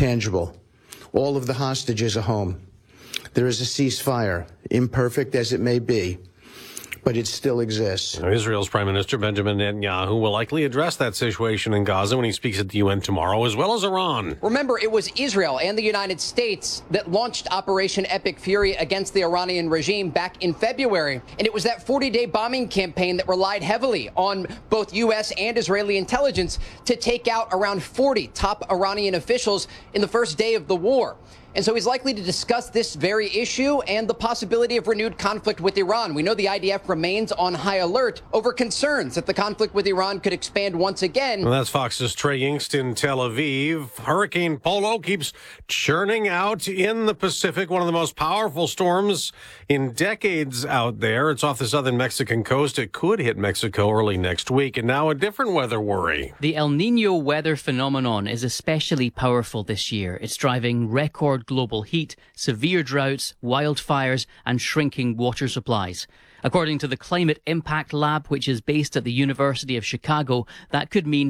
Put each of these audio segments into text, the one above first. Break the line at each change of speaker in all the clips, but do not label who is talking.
tangible. All of the hostages are home. There is a ceasefire, imperfect as it may be, but it still exists.
Israel's Prime Minister Benjamin Netanyahu will likely address that situation in Gaza when he speaks at the UN tomorrow, as well as Iran.
Remember, it was Israel and the United States that launched Operation Epic Fury against the Iranian regime back in February. And it was that 40-day bombing campaign that relied heavily on both U.S. and Israeli intelligence to take out around 40 top Iranian officials in the first day of the war. And so he's likely to discuss this very issue and the possibility of renewed conflict with Iran. We know the IDF remains on high alert over concerns that the conflict with Iran could expand once again.
Well, that's Fox's Trey Yingst in Tel Aviv. Hurricane Polo keeps churning out in the Pacific, one of the most powerful storms in decades out there. It's off the southern Mexican coast. It could hit Mexico early next week. And now a different weather worry.
The El Nino weather phenomenon is especially powerful this year. It's driving record global heat, severe droughts, wildfires, and shrinking water supplies. According to the Climate Impact Lab, which is based at the University of Chicago, that could mean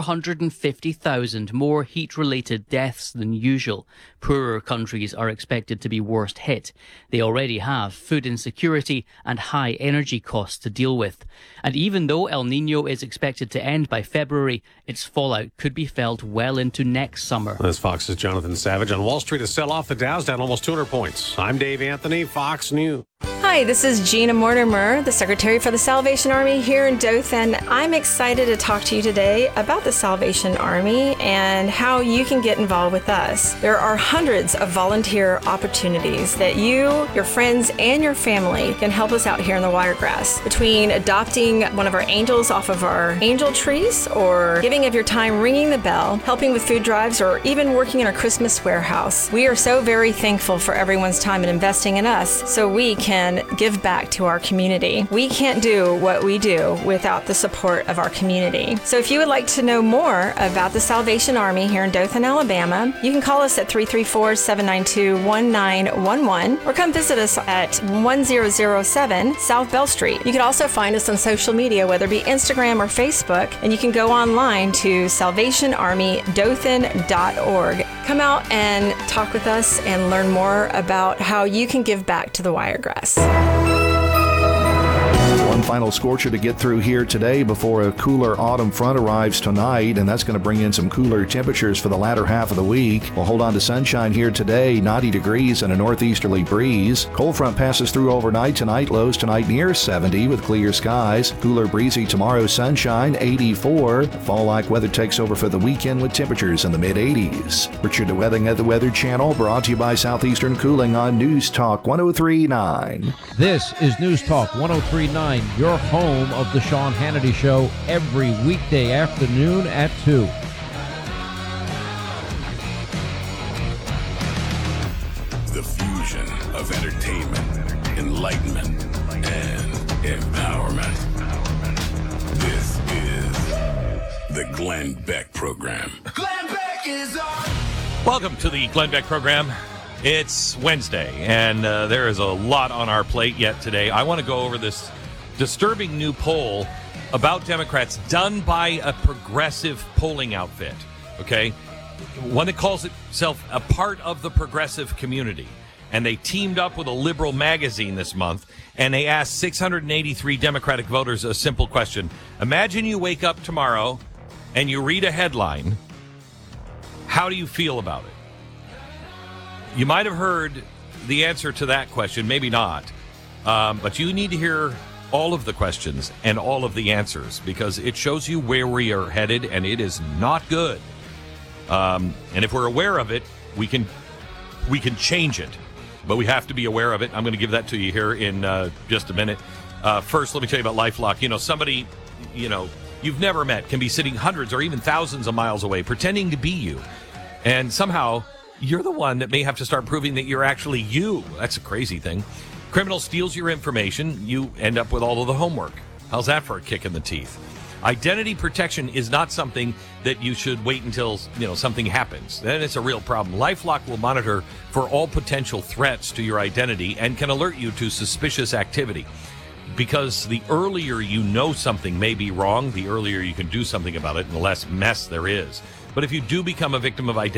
450,000 more heat-related deaths than usual. Poorer countries are expected to be worst hit. They already have food insecurity and high energy costs to deal with. And even though El Nino is expected to end by February, its fallout could be felt well into next summer.
That's Fox's Jonathan Savage. On Wall Street, a sell-off. The Dow's down almost 200 points. I'm Dave Anthony, Fox News.
Hi, this is Gina Mortimer, the Secretary for the Salvation Army here in Dothan. I'm excited to talk to you today about the Salvation Army and how you can get involved with us. There are hundreds of volunteer opportunities that you, your friends, and your family can help us out here in the Wiregrass. Between adopting one of our angels off of our angel trees, or giving of your time ringing the bell, helping with food drives, or even working in our Christmas warehouse. We are so very thankful for everyone's time and investing in us so we can give back to our community. We can't do what we do without the support of our community. So if you would like to know more about the Salvation Army here in Dothan, Alabama, you can call us at 334-792-1911 or come visit us at 1007 South Bell Street. You can also find us on social media, whether it be Instagram or Facebook, and you can go online to salvationarmydothan.org. Come out and talk with us and learn more about how you can give back to the Wiregrass.
One final scorcher to get through here today before a cooler autumn front arrives tonight, and that's going to bring in some cooler temperatures for the latter half of the week. We'll hold on to sunshine here today, 90 degrees and a northeasterly breeze. Cold front passes through overnight tonight, lows tonight near 70 with clear skies. Cooler breezy tomorrow, sunshine, 84. Fall-like weather takes over for the weekend with temperatures in the mid-80s. Richard DeWething at the Weather Channel, brought to you by Southeastern Cooling on News Talk 103.9.
This is News Talk 103.9. Your home of the Sean Hannity Show every weekday afternoon at 2.
The fusion of entertainment, enlightenment, and empowerment. This is the Glenn Beck Program.
Glenn Beck is on.
Welcome to the Glenn Beck Program. It's Wednesday, and there is a lot on our plate yet today. I want to go over this disturbing new poll about Democrats done by a progressive polling outfit, okay? One that calls itself a part of the progressive community. And they teamed up with a liberal magazine this month, and they asked 683 Democratic voters a simple question. Imagine you wake up tomorrow and you read a headline. How do you feel about it? You might have heard the answer to that question, maybe not. But you need to hear all of the questions and all of the answers, because it shows you where we are headed, and it is not good. And if we're aware of it, we can change it, but we have to be aware of it. I'm going to give that to you here in just a minute. First, let me tell you about LifeLock. You know, somebody, you've never met can be sitting hundreds or even thousands of miles away pretending to be you, and somehow you're the one that may have to start proving that you're actually you. That's a crazy thing. Criminal steals your information, you end up with all of the homework. How's that for a kick in the teeth? Identity protection is not something that you should wait until, something happens. Then it's a real problem. LifeLock will monitor for all potential threats to your identity and can alert you to suspicious activity. Because the earlier you know something may be wrong, the earlier you can do something about it and the less mess there is. But if you do become a victim of identity